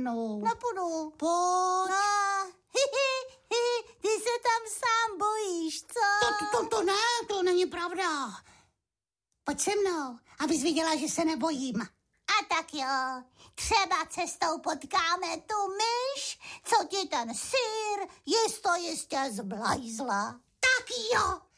mnou. Nepůjdu. Pojď. No, ty se tam sám bojíš, co? To ne, to není pravda. Pojď se mnou, abys viděla, že se nebojím. A tak jo, třeba cestou potkáme tu myš, co ti ten sýr jistě zblajzla. Tak jo.